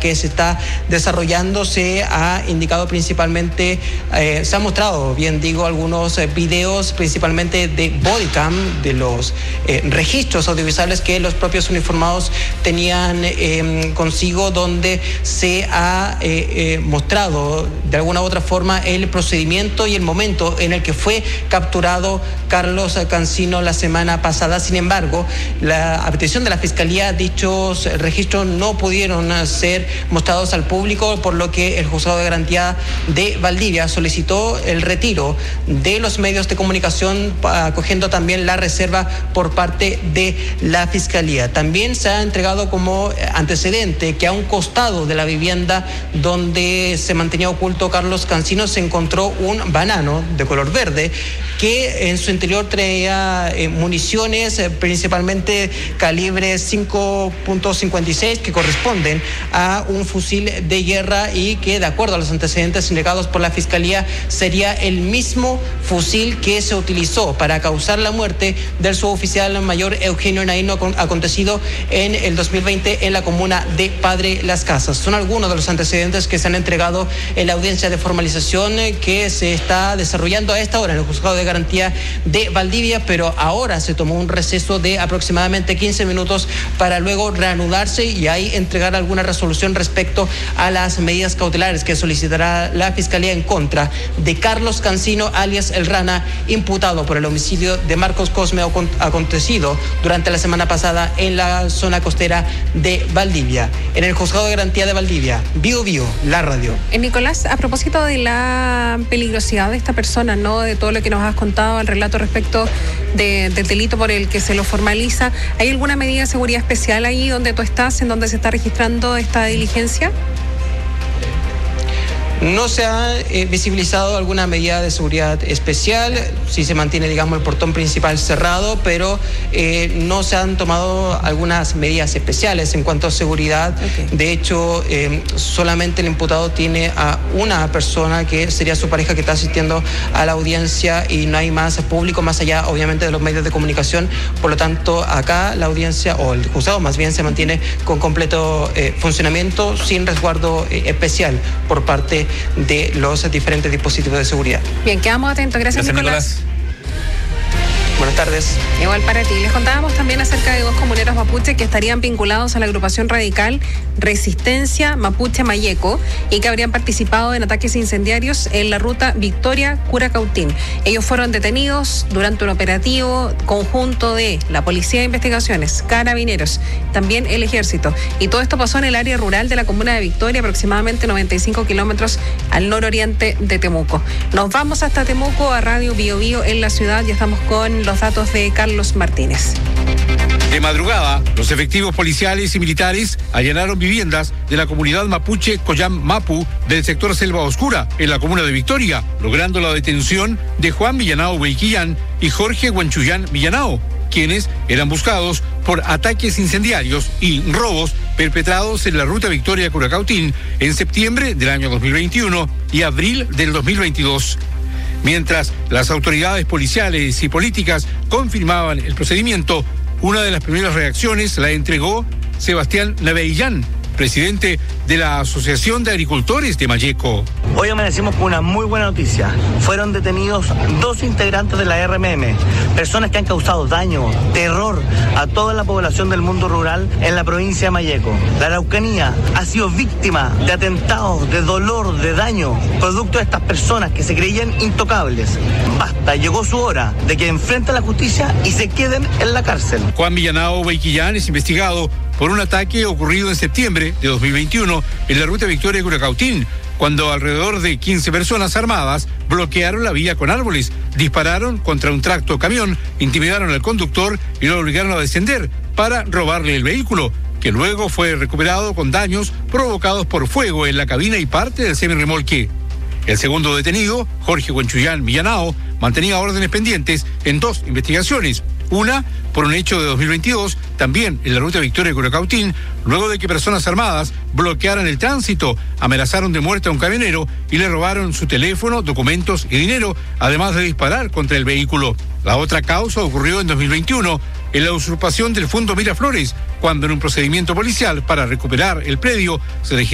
que se está desarrollando. Se ha indicado principalmente, se han mostrado, bien digo, algunos videos principalmente de bodycam, de los registros audiovisuales que los propios uniformados tenían consigo, donde se ha mostrado de alguna u otra forma el procedimiento y el momento en el que fue capturado Carlos Cancino la semana pasada. Sin embargo, a petición de la Fiscalía, dichos registros no pudieron ser mostrados al público, por lo que el Juzgado de Garantía de Valdivia solicitó el retiro de los medios de comunicación, acogiendo también la reserva por parte de la Fiscalía. También se ha entregado como antecedente que a un costado de la vivienda donde se mantenía oculto Carlos Cancino se encontró un banano de color verde que en su interior traía municiones, principalmente calibre 5.56, que corresponden a un fusil de guerra y que, de acuerdo a los antecedentes indicados por la Fiscalía, sería el mismo fusil que se utilizó para causar la muerte del suboficial mayor Eugenio Naino, acontecido en el 2020 en la comuna de Padre Las Casas. Son algunos de los antecedentes que se han entregado en la audiencia de formalización que se está desarrollando a esta hora en el Juzgado de Garantía de Valdivia, pero ahora se tomó un receso de aproximadamente 15 minutos para luego reanudarse y ahí entregar alguna resolución respecto a las medidas cautelares que solicitará la Fiscalía en contra de Carlos Cancino, alias El Rana, imputado por el homicidio de Marcos Cosme acontecido durante la semana pasada en la zona costera de Valdivia. En el Juzgado de Garantía de Valdivia, Bio Bio, la radio. Nicolás, a propósito de la peligrosidad de esta persona, ¿no? De todo lo que nos has contado, el relato respecto del delito por el que se lo formaliza, ¿hay alguna medida de seguridad especial ahí donde tú estás, en donde se está registrando esta diligencia? No se ha visibilizado alguna medida de seguridad especial, sí se mantiene, digamos, el portón principal cerrado, pero no se han tomado algunas medidas especiales en cuanto a seguridad. Okay. De hecho, solamente el imputado tiene a una persona que sería su pareja que está asistiendo a la audiencia y no hay más público más allá, obviamente, de los medios de comunicación. Por lo tanto, acá la audiencia, o el juzgado más bien, se mantiene con completo funcionamiento, sin resguardo especial por parte de los diferentes dispositivos de seguridad. Bien, quedamos atentos. Gracias, Nicolás. Buenas tardes. Igual para ti. Les contábamos también acerca de dos comuneros mapuche que estarían vinculados a la agrupación radical Resistencia Mapuche Mayeco y que habrían participado en ataques incendiarios en la ruta Victoria-Curacautín. Ellos fueron detenidos durante un operativo conjunto de la Policía de Investigaciones, Carabineros, también el Ejército. Y todo esto pasó en el área rural de la comuna de Victoria, aproximadamente 95 kilómetros al nororiente de Temuco. Nos vamos hasta Temuco, a Radio Bio Bio en la ciudad. Ya estamos con los datos de Carlos Martínez. De madrugada, los efectivos policiales y militares allanaron viviendas de la comunidad mapuche Coyam Mapu del sector Selva Oscura, en la comuna de Victoria, logrando la detención de Juan Millanao Weiquillán y Jorge Huanchuyán Millanao, quienes eran buscados por ataques incendiarios y robos perpetrados en la ruta Victoria-Curacautín en septiembre del año 2021 y abril del 2022. Mientras las autoridades policiales y políticas confirmaban el procedimiento, una de las primeras reacciones la entregó Sebastián Naveillán, presidente de la Asociación de Agricultores de Mayeco. Hoy amanecimos con una muy buena noticia. Fueron detenidos 2 integrantes de la RMM, personas que han causado daño, terror a toda la población del mundo rural en la provincia de Mayeco. La Araucanía ha sido víctima de atentados, de dolor, de daño, producto de estas personas que se creían intocables. Basta, llegó su hora de que enfrenten la justicia y se queden en la cárcel. Juan Millanao Weiquillán es investigado por un ataque ocurrido en septiembre de 2021 en la ruta Victoria-Curacautín, cuando alrededor de 15 personas armadas bloquearon la vía con árboles, dispararon contra un tracto camión, intimidaron al conductor y lo obligaron a descender para robarle el vehículo, que luego fue recuperado con daños provocados por fuego en la cabina y parte del semirremolque. El segundo detenido, Jorge Huanchuyán Millanao, mantenía órdenes pendientes en 2 investigaciones. Una por un hecho de 2022, también en la ruta Victoria-Curacautín, luego de que personas armadas bloquearan el tránsito, amenazaron de muerte a un camionero y le robaron su teléfono, documentos y dinero, además de disparar contra el vehículo. La otra causa ocurrió en 2021, en la usurpación del Fondo Miraflores, cuando en un procedimiento policial para recuperar el predio se